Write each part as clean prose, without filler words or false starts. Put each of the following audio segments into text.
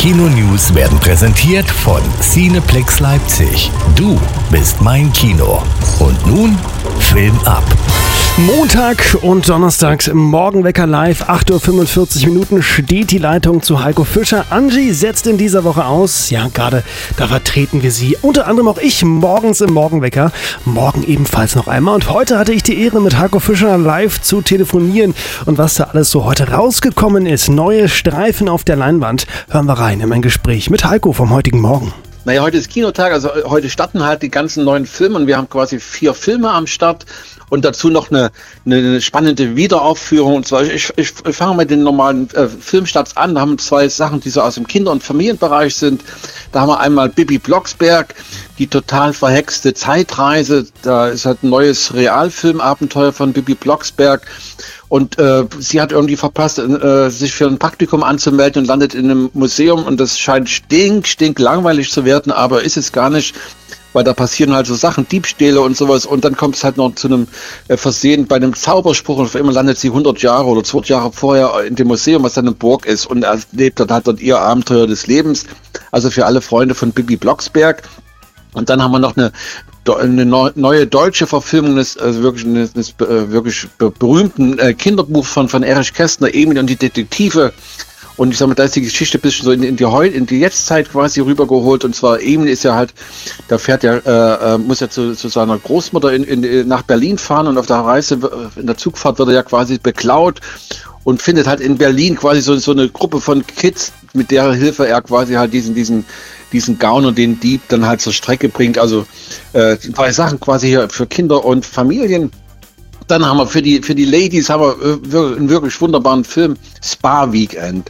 Kino-News werden präsentiert von Cineplex Leipzig. Du bist mein Kino. Und nun Film ab. Montag und Donnerstags im Morgenwecker live, 8:45 Uhr steht die Leitung zu Heiko Fischer. Angie setzt in dieser Woche aus. Ja, gerade da vertreten wir sie. Unter anderem auch ich morgens im Morgenwecker. Morgen ebenfalls noch einmal. Und heute hatte ich die Ehre, mit Heiko Fischer live zu telefonieren. Und was da alles so heute rausgekommen ist, neue Streifen auf der Leinwand, hören wir rein in mein Gespräch mit Heiko vom heutigen Morgen. Naja, heute ist Kinotag, also heute starten halt die ganzen neuen Filme und wir haben quasi 4 Filme am Start und dazu noch eine spannende Wiederaufführung. Und zwar, ich fange mit den normalen Filmstarts an. Da haben wir 2 Sachen, die so aus dem Kinder- und Familienbereich sind. Da haben wir einmal Bibi Blocksberg, die total verhexte Zeitreise. Da ist halt ein neues Realfilmabenteuer von Bibi Blocksberg. Und sie hat irgendwie verpasst, sich für ein Praktikum anzumelden und landet in einem Museum. Und das scheint stinklangweilig zu werden, aber ist es gar nicht, weil da passieren halt so Sachen, Diebstähle und sowas. Und dann kommt es halt noch zu einem Versehen bei einem Zauberspruch. Und auf einmal landet sie 100 Jahre oder 200 Jahre vorher in dem Museum, was dann eine Burg ist. Und erlebt halt dort ihr Abenteuer des Lebens. Also für alle Freunde von Bibi Blocksberg. Und dann haben wir noch eine neue deutsche Verfilmung des wirklich berühmten Kinderbuch von Erich Kästner, Emil und die Detektive. Und ich sag mal, da ist die Geschichte ein bisschen so in die Jetztzeit quasi rübergeholt. Und zwar Emil ist ja halt, muss ja zu seiner Großmutter nach Berlin fahren und auf der Reise, in der Zugfahrt wird er ja quasi beklaut und findet halt in Berlin quasi so eine Gruppe von Kids, mit deren Hilfe er quasi halt diesen Gauner, den Dieb dann halt zur Strecke bringt. Also 2 Sachen quasi hier für Kinder und Familien. Dann haben wir für die Ladies einen wirklich wunderbaren Film, Spa Weekend.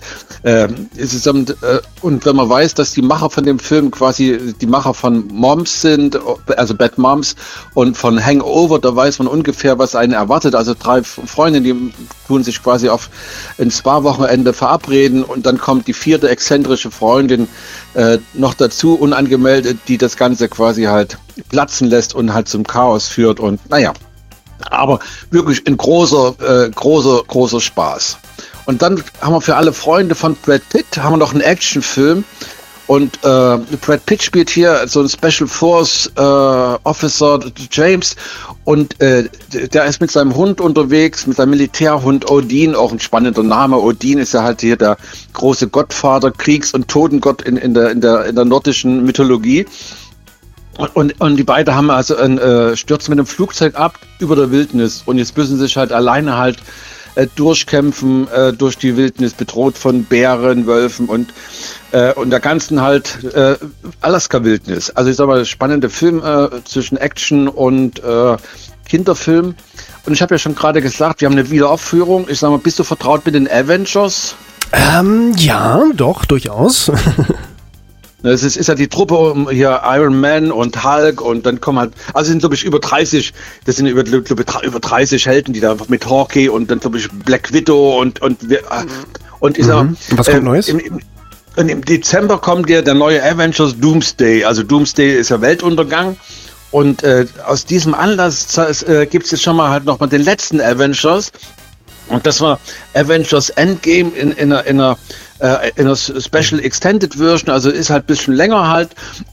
Und wenn man weiß, dass die Macher von dem Film quasi die Macher von Moms sind, also Bad Moms und von Hangover, da weiß man ungefähr, was einen erwartet. Also 3 Freundinnen, die tun sich quasi auf ein Spa-Wochenende verabreden und dann kommt die 4. exzentrische Freundin noch dazu, unangemeldet, die das Ganze quasi halt platzen lässt und halt zum Chaos führt und naja. Aber wirklich ein großer Spaß. Und dann haben wir für alle Freunde von Brad Pitt haben wir noch einen Actionfilm. Und Brad Pitt spielt hier so ein Special Force Officer James. Und der ist mit seinem Hund unterwegs, mit seinem Militärhund Odin, auch ein spannender Name. Odin ist ja halt hier der große Gottvater, Kriegs- und Totengott in der nordischen Mythologie. Und die beiden haben also stürzen mit dem Flugzeug ab über der Wildnis und jetzt müssen sie sich halt alleine halt durchkämpfen durch die Wildnis, bedroht von Bären, Wölfen und der ganzen halt Alaska-Wildnis. Also ich sag mal, spannende Film zwischen Action und Kinderfilm. Und ich habe ja schon gerade gesagt, wir haben eine Wiederaufführung. Ich sag mal, bist du vertraut mit den Avengers? Ja, doch, durchaus. Es ist ja die Truppe hier Iron Man und Hulk und dann kommen halt, also sind glaube ich über 30 Helden, die da mit Hawkeye und dann glaube ich Black Widow und ich sag, was kommt Neues? Im Dezember kommt der neue Avengers Doomsday, also Doomsday ist ja Weltuntergang und aus diesem Anlass gibt es jetzt schon mal halt nochmal den letzten Avengers. Und das war Avengers Endgame in einer Special Extended Version, also ist halt ein bisschen länger halt.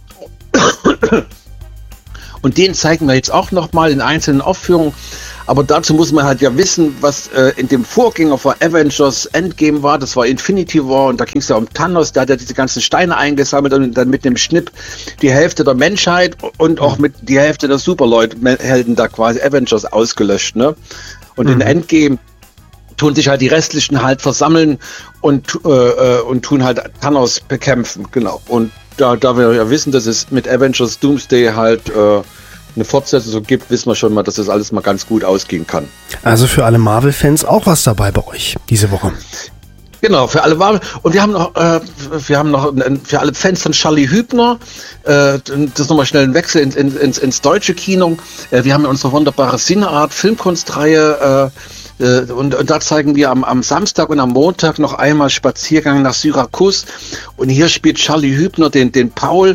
Und den zeigen wir jetzt auch nochmal in einzelnen Aufführungen. Aber dazu muss man halt ja wissen, was in dem Vorgänger von Avengers Endgame war. Das war Infinity War und da ging es ja um Thanos, der hat ja diese ganzen Steine eingesammelt und dann mit dem Schnipp die Hälfte der Menschheit und auch mit die Hälfte der Superhelden da quasi Avengers ausgelöscht, ne? Und in Endgame tun sich halt die restlichen halt versammeln und tun halt Thanos bekämpfen, genau. Und da wir ja wissen, dass es mit Avengers Doomsday halt eine Fortsetzung so gibt, wissen wir schon mal, dass das alles mal ganz gut ausgehen kann. Also für alle Marvel-Fans auch was dabei bei euch diese Woche. Genau, für alle Marvel. Und wir haben noch für alle Fans von Charlie Hübner, das ist nochmal schnell ein Wechsel ins deutsche Kino. Wir haben unsere wunderbare Cineart Filmkunstreihe und da zeigen wir am Samstag und am Montag noch einmal Spaziergang nach Syrakus. Und hier spielt Charlie Hübner den Paul,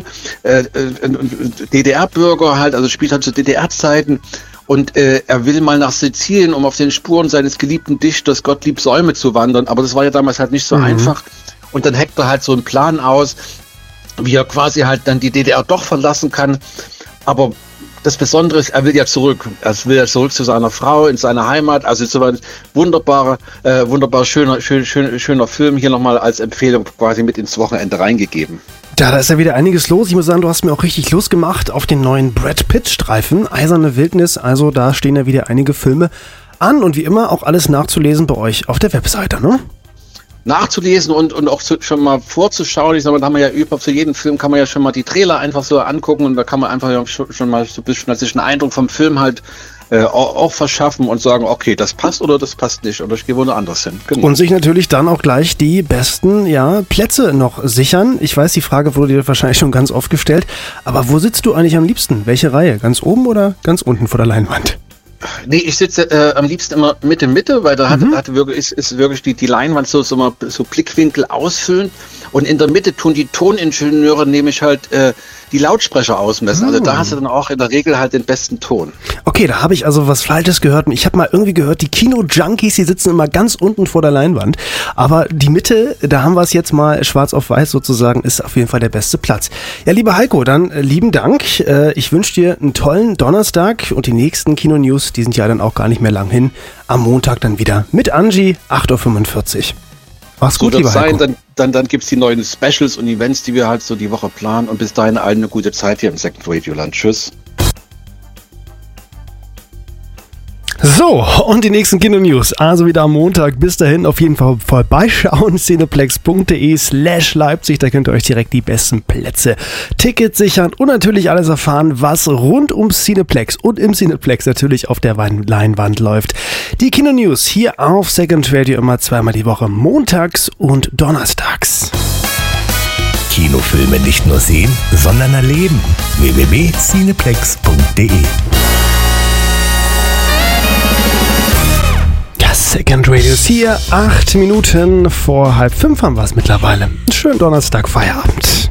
DDR-Bürger halt, also spielt halt zu DDR-Zeiten. Und er will mal nach Sizilien, um auf den Spuren seines geliebten Dichters Gottlieb Säume zu wandern. Aber das war ja damals halt nicht so einfach. und dann heckt er halt so einen Plan aus, wie er quasi halt dann die DDR doch verlassen kann. Aber das Besondere ist, er will ja zurück. Er will ja zurück zu seiner Frau, in seine Heimat. Also so ein wunderbar schöner Film hier nochmal als Empfehlung quasi mit ins Wochenende reingegeben. Ja, da ist ja wieder einiges los. Ich muss sagen, du hast mir auch richtig Lust gemacht auf den neuen Brad Pitt-Streifen. Eiserne Wildnis, also da stehen ja wieder einige Filme an. Und wie immer auch alles nachzulesen bei euch auf der Webseite, ne? Nachzulesen und auch schon mal vorzuschauen. Ich sag mal, da haben wir ja für jeden Film kann man ja schon mal die Trailer einfach so angucken und da kann man einfach schon mal so ein bisschen einen Eindruck vom Film halt auch verschaffen und sagen, okay, das passt oder das passt nicht oder ich gehe woanders hin. Genau. Und sich natürlich dann auch gleich die besten Plätze noch sichern. Ich weiß, die Frage wurde dir wahrscheinlich schon ganz oft gestellt, aber wo sitzt du eigentlich am liebsten? Welche Reihe? Ganz oben oder ganz unten vor der Leinwand? Nee, ich sitze am liebsten immer Mitte, weil da ist wirklich die Leinwand so Blickwinkel ausfüllend und in der Mitte tun die Toningenieure nämlich halt die Lautsprecher ausmessen. Also da hast du dann auch in der Regel halt den besten Ton. Okay, da habe ich also was Falsches gehört. Ich habe mal irgendwie gehört, die Kino-Junkies, die sitzen immer ganz unten vor der Leinwand. Aber die Mitte, da haben wir es jetzt mal schwarz auf weiß sozusagen, ist auf jeden Fall der beste Platz. Ja, lieber Heiko, dann lieben Dank. Ich wünsche dir einen tollen Donnerstag und die nächsten Kino-News, die sind ja dann auch gar nicht mehr lang hin. Am Montag dann wieder mit Angie, 8.45 Uhr. Mach's gut, lieber Heiko. Dann gibt es die neuen Specials und Events, die wir halt so die Woche planen. Und bis dahin allen eine gute Zeit hier im Second Radio Land. Tschüss. So, und die nächsten Kino-News, also wieder am Montag. Bis dahin auf jeden Fall vorbeischauen, cineplex.de/Leipzig, da könnt ihr euch direkt die besten Plätze, Tickets sichern und natürlich alles erfahren, was rund ums Cineplex und im Cineplex natürlich auf der Leinwand läuft. Die Kino-News hier auf Second Radio immer zweimal die Woche, montags und donnerstags. Kinofilme nicht nur sehen, sondern erleben. www.cineplex.de Second Radio ist hier, 8 Minuten vor 4:30 haben wir es mittlerweile. Schönen Donnerstag, Feierabend.